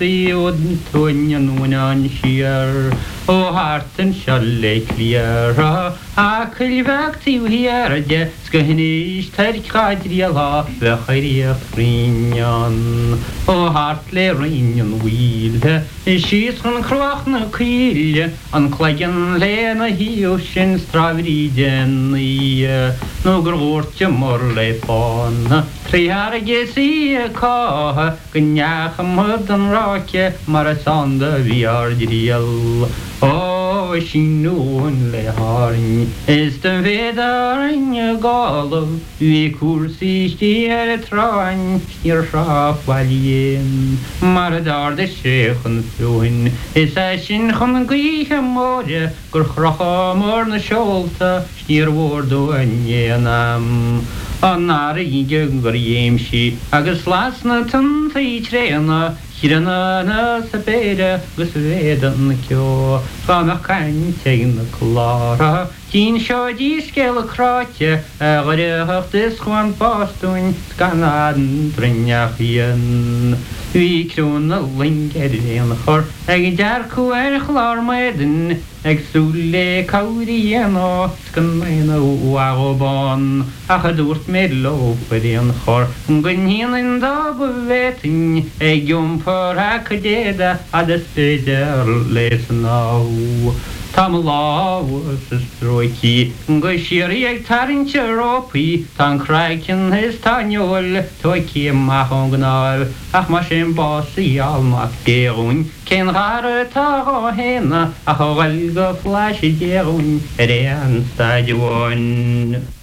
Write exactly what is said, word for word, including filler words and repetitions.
Siod tuin unan siar O harten shalle clear A culvag tiu hier de Skahinish ter kadriala Ve khayriya frinyan O hartle rinyan wheel She's on krachna kiel An klagen lena hioshin stravriden No grortje morle fan Triar gesi ka Gnyach murdan rake Marasanda vi are driel O shinun le harin Is den vedarin galo Vi kursi stier train Stier schaf valien Maradar de shechen fuin Is a shin chun gwiche morje Gur chracha mor na sholta Stier wordo en yenam Anar i gyngor yemshi Agus lasna tanta i trena Hirana na sabera gus vedan kyo Gamach kan tegna klara Kyn shodi skela kratje Agare dis chwan bastun Skanaden brinjach yen Vi krona linger en chor Eg jarku er chlar maeden Eg sulle kauri eno Skanmeina uagoban Ach durt med loper en chor Gun hinen da bevetin Eg jumpar akadeda Ades beder lesen au Tam lawas is droiki Go shiri eg tarin cheropi Tan kraken his tanjol Toiki mahongnal Ach mashin bossi almak derun Ken rare taro hena Ach galga flash derun Eren stadion